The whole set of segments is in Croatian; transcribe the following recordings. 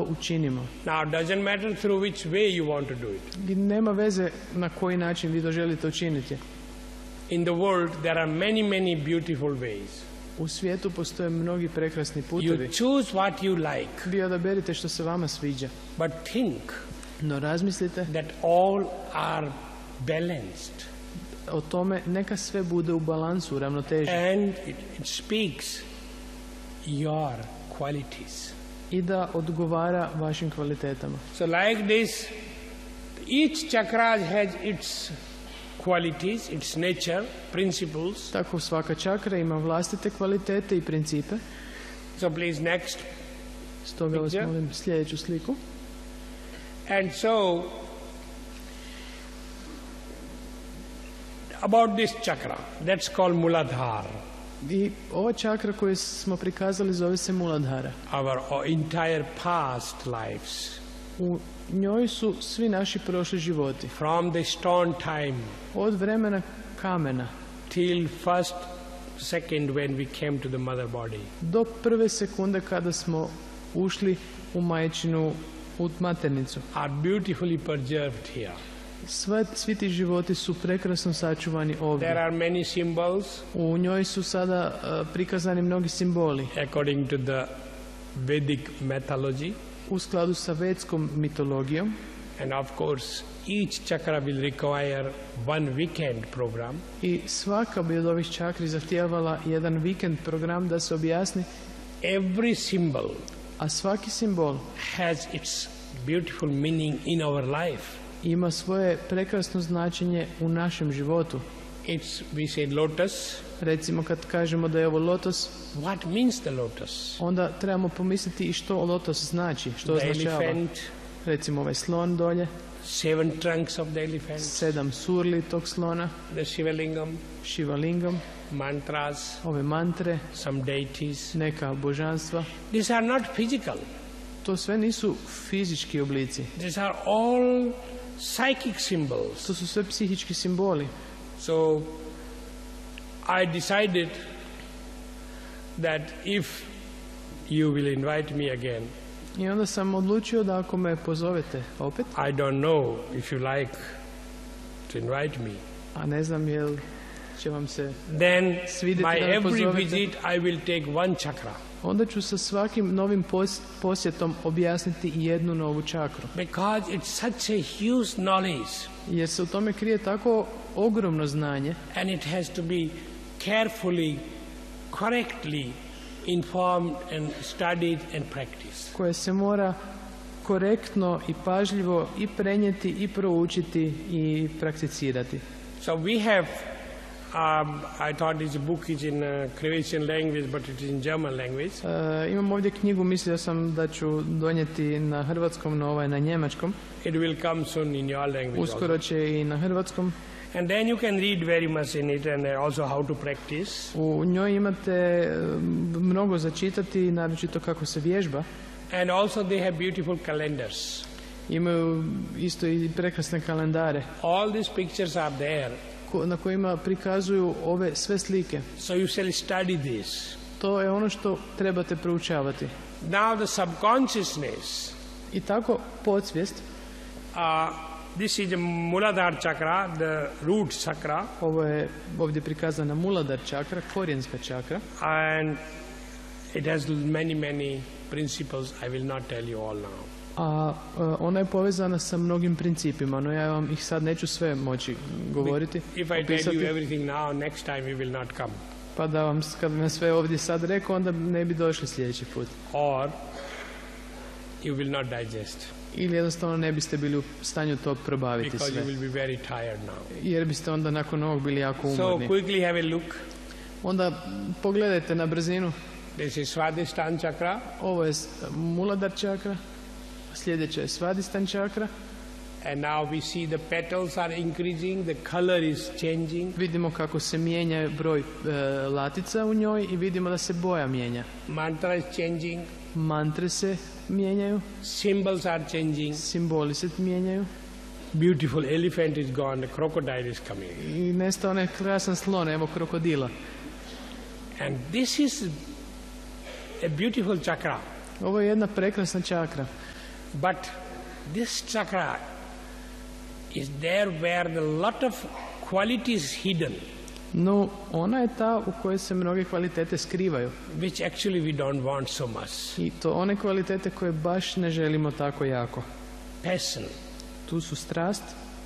to učinimo. Now, doesn't matter through which way you want to do it. I nema veze na koji način vi to želite učiniti. In the world there are many, many beautiful ways. U svijetu postoje mnogi prekrasni putevi. You choose what you like. Vi odaberite što se vama sviđa. But think No razmislite that all are balanced. o tome, neka sve bude u balansu, u ravnoteži. And it speaks your qualities. I da odgovara vašim kvalitetama. So like this, each chakra has its qualities, its nature, principles. Tako svaka čakra ima vlastite kvalitete i principe. So please next. Stoga vas Picture. molim sljedeću sliku. And so, about this chakra, that's called Muladhara. I ova čakra koju smo prikazali zove se Muladhara. Our entire past lives. U njoj su svi naši prošli životi. From the stone time Od vremena kamena till first second when we came to the mother body. do prve sekunde kada smo ušli u majčinu, u maternicu. Are beautifully preserved here. Svi ti životi su prekrasno sačuvani There ovdje. are many symbols U njoj su sada prikazani mnogi simboli. according to the Vedic mythology. U skladu sa vedskom mitologijom. And of course, each chakra will require one weekend program. I svaka bi od ovih čakri zahtijevala jedan vikend program da se objasni. Every symbol A svaki simbol has its beautiful meaning in our life. ima svoje prekrasno značenje u našem životu. We say lotus. Recimo kad kažemo da je ovo lotos, What means the lotus? onda trebamo pomisliti i što lotos znači, što The označava. elephant, Recimo ovaj slon dolje, 7 trunks of the elephant, 7 surli tog slona, the Shivalingam, Shivalingam, mantras, ove mantre, some deities. neka božanstva. These are not physical. To sve nisu fizički oblici. These are all psychic symbols. To su sve psihički simboli. So I decided that if you will invite me again, I onda sam odlučio da ako me pozovete opet, I don't know if you like to invite me, a ne znam jel će vam se, then Svidjeti by da me every pozovete. visit I will take one chakra, onda ću sa svakim novim posjetom objasniti jednu novu čakru. because it's such a huge knowledge Jer se u tome krije tako ogromno znanje and it has to be carefully, correctly informed and studied and practiced. koje se mora korektno i pažljivo i prenijeti i proučiti i prakticirati. So we have, I thought this book is in Croatian language, but it is in German language. Imam ovdje knjigu, mislio sam da ću donijeti na hrvatskom, no ovaj na njemačkom. It will come soon in your language Uskoro also. će i na hrvatskom. And then you can read very much in it and also how to practice. U njoj imate mnogo za čitati, naročito kako se vježba. And also they have beautiful calendars. Imaju isto i prekrasne kalendare All these pictures are there. na kojima prikazuju ove sve slike. So you shall study this. To je ono što trebate proučavati. Now the subconsciousness, I tako podsvijest, this is the Muladhara chakra, the root chakra, ovo je ovdje prikazana Muladhara čakra, korijenska čakra, and it has many principles. I will not tell you all now. a ona je povezana sa mnogim principima, no ja vam ih sad neću sve moći govoriti, If I tell opisati, you everything now, next time you will not come. pa da vam, kad vam sve ovdje sad rekao, onda ne bi došli sljedeći put. Or you will not digest, Ili jednostavno ne biste bili u stanju to probaviti because sve, you will be very tired now. jer biste onda nakon ovog bili jako So umorni. quickly have a look. Onda pogledajte na brzinu, This is Svadhisthana chakra. ovo je Muladhara čakra, sljedeća je Svadhisthana čakra. And now we see the petals are increasing, the color is changing, Vidimo kako se mijenja broj latica u njoj i vidimo da se boja mijenja. mantra is changing, Mantre se mijenjaju, symbols are changing. simboli se mijenjaju Beautiful elephant is gone, the crocodile is coming. i nestao onaj krasan slon, evo krokodila. And this is a beautiful chakra. Ovo je jedna prekrasna čakra. But this chakra is there where a lot of qualities is hidden, No, ona je ta u kojoj se mnoge kvalitete skrivaju. which actually we don't want so much. I to one kvalitete koje baš ne želimo tako jako. Passion, Tu su strast,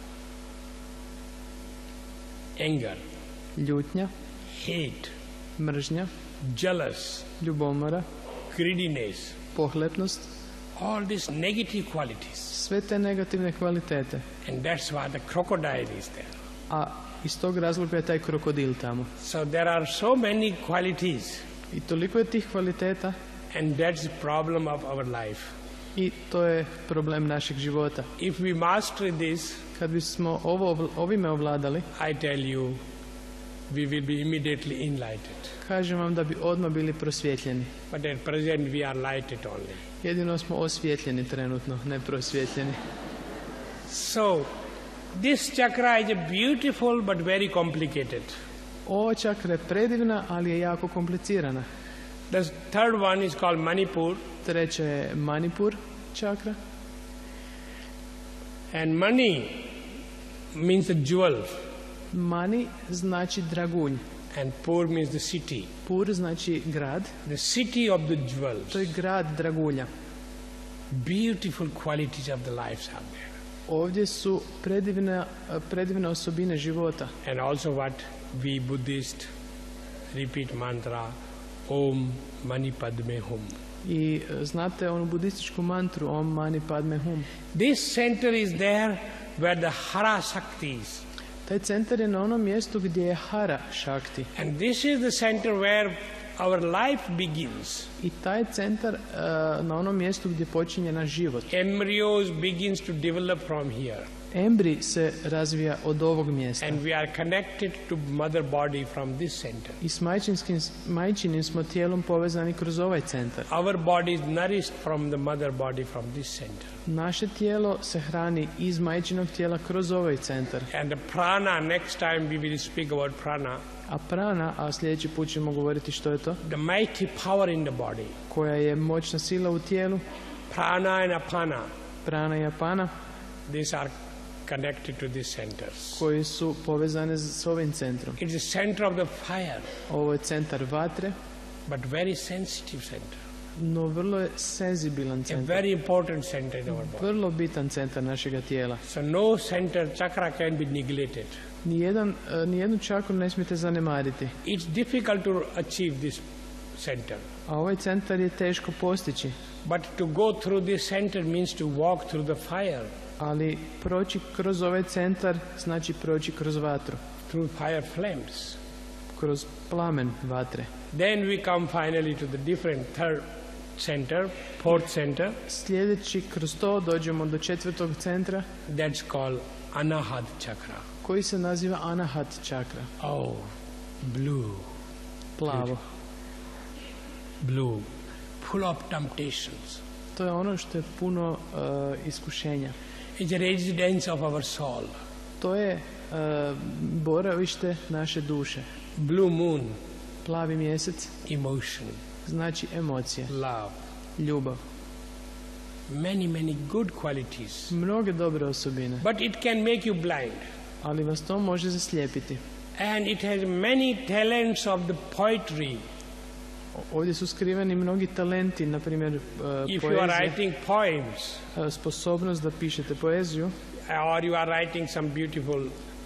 anger, ljutnja, hate, mržnja, jealous, ljubomora, greediness, pohlepnost, all these negative qualities. sve te negativne kvalitete. And that's why the crocodile is there. A iz tog razloga je taj krokodil tamo. So there are so many qualities, I toliko je tih kvaliteta and that's the problem of our life. i to je problem našeg života. If we master this, Kad bismo ovime ovladali, I tell you, we will be immediately enlightened. kažem vam da bi odmah bili prosvjetljeni. But at present we are lighted only. Jedino smo osvjetljeni trenutno, ne prosvjetljeni. So, this chakra is a beautiful but very complicated. Ova čakra je predivna, ali je jako komplicirana. The third one is called Manipur, Treća je Manipur čakra. and Mani means a jewel, Mani znači dragulj. and Pur means the city. Pur znači grad. The city of the jewels. To je grad dragulja. Beautiful qualities of the lives are there. Ovdje su predivne osobine života. And also what we Buddhists repeat mantra, Om Mani Padme Hum. I znate onu budističku mantru Om Mani Padme Hum. This center is there where the Hara Shaktis. Taj centar je na onom mjestu gdje je Hara Shakti. And this is the center where our life begins. I taj centar na onom mjestu gdje počinje naš život. Embryos begins to develop from here. Embri se razvija od ovog mjesta. And we are connected to mother body from this center. I s majčinim smo tijelom povezani kroz ovaj centar. Our body is nourished from the mother body from this center. Naše tijelo se hrani iz majčinog tijela kroz ovaj centar. And the prana, next time we will speak about prana, A prana, a sljedeći put ćemo govoriti što je to, the mighty power in the body. koja je moćna sila u tijelu, Prana and apana, prana i apana, these are connected to these centers. koji su povezane s ovim centrom. It's the center of the fire, Ovo je centar vatre, but very sensitive center. no vrlo je senzibilan A centar. very important center in our body. Vrlo bitan centar našega tijela. So no center chakra can be neglected. Nijednu čakru ne smijete zanemariti. It's difficult to achieve this center. A ovaj centar je teško postići. But to go through this center means to walk through the fire, Ali proći kroz ovaj centar znači proći kroz vatru. through fire flames. Kroz plamen vatre. Then we come finally to the different third center, fourth center, Sljedeći kroz to dođemo do četvrtog centra that's called Anahat chakra. koji se naziva Anahat čakra. Oh, blue, Plavo. blue, full of temptations. To je ono što je puno iskušenja. It's a residence of our soul. To je boravište naše duše. Blue moon, Plavi mjesec emotion, znači emocije, love, ljubav. many good qualities. Mnoge dobre osobine, But it can make you blind. ali vas to može zaslijepiti. And it has many talents of the poetry. Ovdje su skriveni mnogi talenti, na primjer If you are poezija, writing poems, sposobnost da pišete poeziju or you are writing some beautiful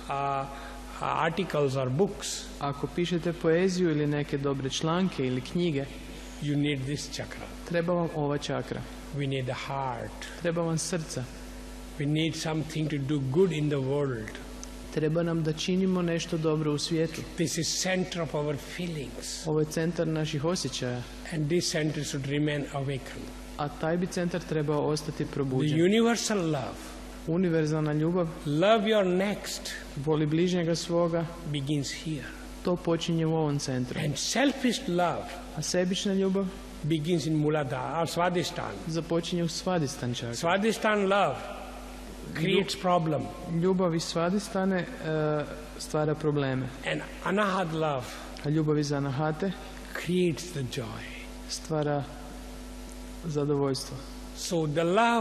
articles or books, Ako pišete poeziju ili neke dobre članke ili knjige, you need this chakra. treba vam ova čakra. We need the heart. Treba vam srca. We need something to do good in the world. Treba nam da činimo nešto dobro u svijetu. This is center of our feelings. Ovo je centar naših osjećaja, And this center should remain awakened. a taj bi centar trebao ostati The probuđen. universal love, Univerzalna ljubav, love your next, voli bližnjega svoga, begins here. to počinje u ovom centru. And selfish love A sebična ljubav begins in Muladhara or Swadhisthana. započinje u Svadhistan čakri. Swadhisthana love creates problem. Ljubav iz Svadhistane stvara probleme, And Anahat love a ljubav iz Anahate creates the joy. stvara zadovoljstvo. So the love